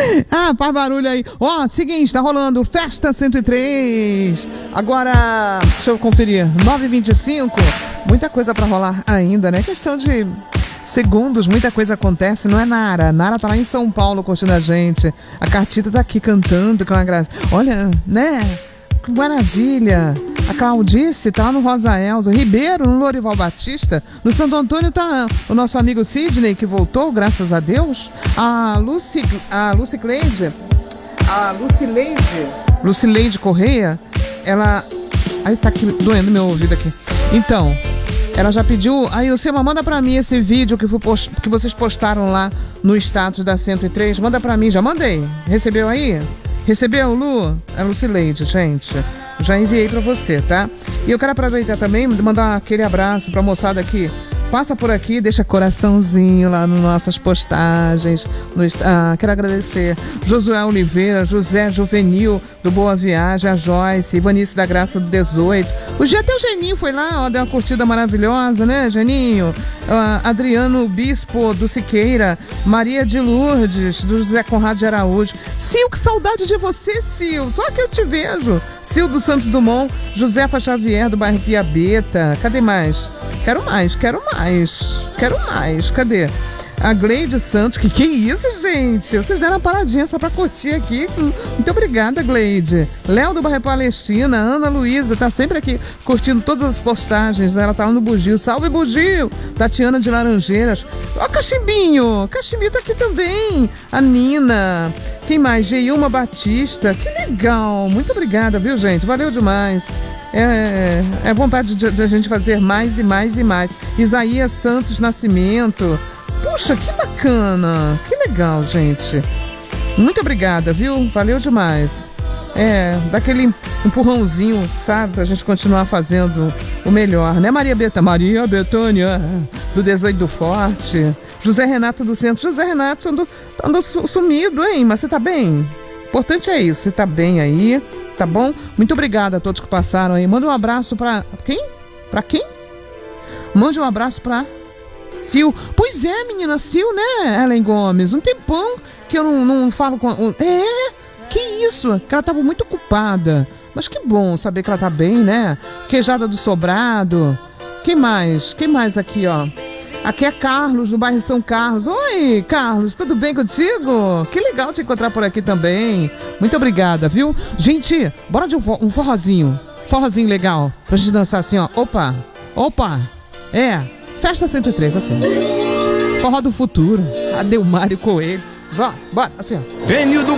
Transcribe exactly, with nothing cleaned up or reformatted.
Ah, faz barulho aí. Ó, oh, seguinte, tá rolando Festa cento e três. Agora, deixa eu conferir. nove e vinte e cinco. Muita coisa pra rolar ainda, né? Questão de segundos, muita coisa acontece, não é, Nara? Nara tá lá em São Paulo curtindo a gente. A Cartita tá aqui cantando com a graça. Olha, né? Que maravilha. A Claudice tá lá no Rosa Elza. O Ribeiro, no Lorival Batista. No Santo Antônio tá o nosso amigo Sidney, que voltou, graças a Deus. A Lucy, a Lucy Cleide, a Lucileide, Lucileide Correia, ela... Ai, tá aqui doendo meu ouvido aqui. Então, ela já pediu... Aí, Lucema, manda pra mim esse vídeo que, post... que vocês postaram lá no status da cento e três. Manda pra mim, já mandei. Recebeu aí? Recebeu, Lu? É Lucileide, gente. Já enviei pra você, tá? E eu quero aproveitar também, mandar aquele abraço pra moçada aqui. Passa por aqui, deixa coraçãozinho lá nas nossas postagens. No, ah, quero agradecer Josué Oliveira, José Juvenil do Boa Viagem, a Joyce, Ivanice da Graça do dezoito. O dia até o Geninho foi lá, ó, deu uma curtida maravilhosa, né, Geninho? Ah, Adriano Bispo do Siqueira, Maria de Lourdes, do José Conrado de Araújo. Sil, que saudade de você, Sil. Só que eu te vejo. Sil do Santos Dumont, Josefa Xavier do bairro Piabeta. Cadê mais? Quero mais, quero mais, quero mais, cadê? A Gleide Santos, que que é isso, gente? Vocês deram uma paradinha só pra curtir aqui. Muito obrigada, Gleide. Léo do Bairro Palestina, Ana Luísa, tá sempre aqui curtindo todas as postagens. Ela tá lá no Bugio. Salve, Bugio! Tatiana de Laranjeiras. Ó, Cachimbinho! Cachimbinho tá aqui também. A Nina. Quem mais? Geilma Batista. Que legal! Muito obrigada, viu, gente? Valeu demais. É, é vontade de, de a gente fazer mais e mais e mais. Isaías Santos Nascimento. Puxa, que bacana. Que legal, gente. Muito obrigada, viu? Valeu demais. É, daquele empurrãozinho, sabe? Pra gente continuar fazendo o melhor, né, Maria Beta? Maria Betânia, do dezoito do Forte. José Renato do Centro. José Renato andou, andou sumido, hein? Mas você tá bem? O importante é isso, você tá bem aí. Tá bom? Muito obrigada a todos que passaram aí. Manda um abraço pra... Quem? Pra quem? Mande um abraço pra... Sil. Pois é, menina, Sil, né, Ellen Gomes? Um tempão que eu não, não falo com... É? Que isso? Que ela tava muito ocupada. Mas que bom saber que ela tá bem, né? Queijada do Sobrado. Quem mais? Quem mais aqui, ó? Aqui é Carlos, do bairro São Carlos. Oi, Carlos, tudo bem contigo? Que legal te encontrar por aqui também. Muito obrigada, viu? Gente, bora de um, for- um forrozinho. Forrozinho legal. Pra gente dançar assim, ó. Opa, opa. É, Festa cento e três, assim. Forró do futuro. Adelmário Coelho. Vá, bora, assim, ó.